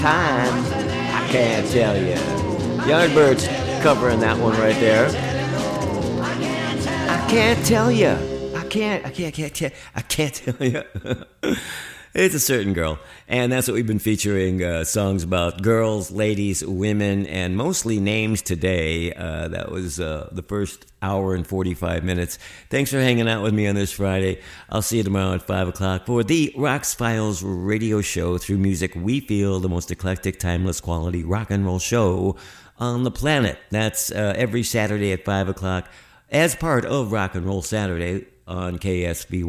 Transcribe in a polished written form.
Time, I can't tell you. Yardbirds covering that one right there. I can't tell you. I can't tell you. It's a certain girl. And that's what we've been featuring, songs about girls, ladies, women, and mostly names today. That was the first hour and 45 minutes. Thanks for hanging out with me on this Friday. I'll see you tomorrow at 5 o'clock for the Rox Files radio show. Through music, we feel the most eclectic, timeless quality rock and roll show on the planet. That's every Saturday at 5 o'clock as part of Rock and Roll Saturday on KSBY.